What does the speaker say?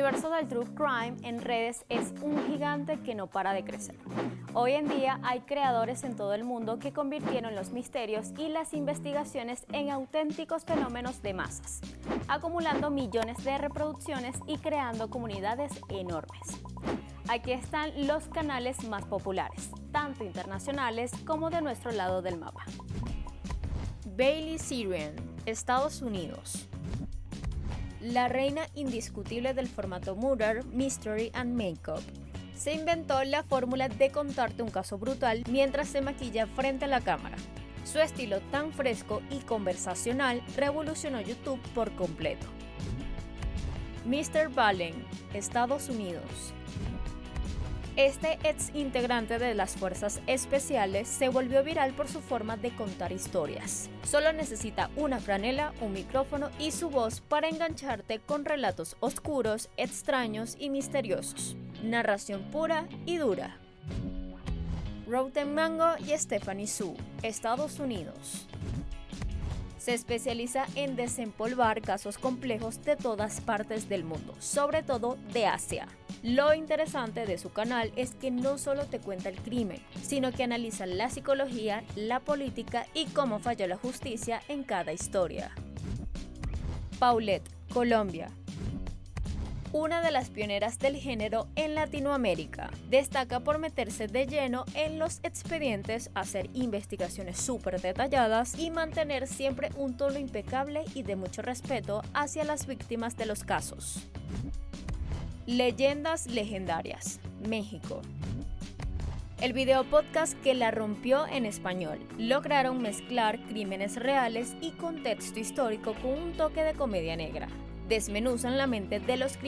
universo del True Crime en redes es un gigante que no para de crecer. Hoy en día hay creadores en todo el mundo que convirtieron los misterios y las investigaciones en auténticos fenómenos de masas, acumulando millones de reproducciones y creando comunidades enormes. Aquí están los canales más populares, tanto internacionales como de nuestro lado del mapa. Bailey Sarian, Estados Unidos. La reina indiscutible del formato Murder, Mystery and Makeup. Se inventó la fórmula de contarte un caso brutal mientras se maquilla frente a la cámara. Su estilo tan fresco y conversacional revolucionó YouTube por completo. Mr. Valen, Estados Unidos. Este ex integrante de las Fuerzas Especiales se volvió viral por su forma de contar historias. Solo necesita una franela, un micrófono y su voz para engancharte con relatos oscuros, extraños y misteriosos. Narración pura y dura. Rotten Mango y Stephanie Su, Estados Unidos. Se especializa en desempolvar casos complejos de todas partes del mundo, sobre todo de Asia. Lo interesante de su canal es que no solo te cuenta el crimen, sino que analiza la psicología, la política y cómo falló la justicia en cada historia. Paulette, Colombia. Una de las pioneras del género en Latinoamérica, destaca por meterse de lleno en los expedientes, hacer investigaciones súper detalladas y mantener siempre un tono impecable y de mucho respeto hacia las víctimas de los casos. Leyendas legendarias, México. El video podcast que la rompió en español. Lograron mezclar crímenes reales y contexto histórico con un toque de comedia negra. Desmenuzan la mente de los criminales